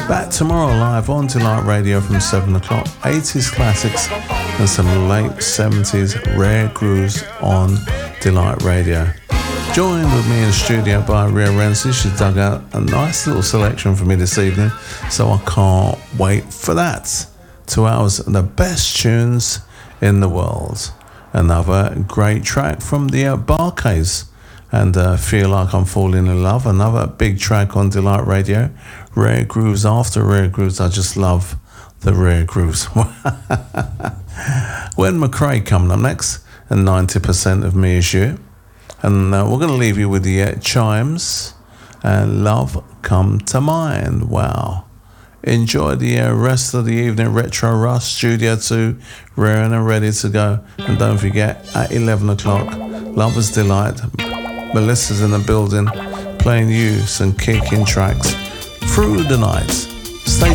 Back tomorrow live on Delight Radio from 7 o'clock. 80s classics and some late 70s rare grooves on Delight Radio. Joined with me in the studio by Rhea Renzi. She's dug out a nice little selection for me this evening, so I can't wait for that. 2 hours of the best tunes in the world. Another great track from the Barclays and Feel Like I'm Falling in Love. Another big track on Delight Radio. Rare grooves after rare grooves. I just love the rare grooves. When McRae coming up next, and 90% of Me Is You. And we're going to leave you with the Chimes and Love Come to Mind. Wow. Enjoy the rest of the evening. Retro Rush, Studio 2, raring and ready to go. And don't forget, at 11 o'clock, Lover's Delight. Melissa's in the building, playing you some kicking tracks through the night. Stay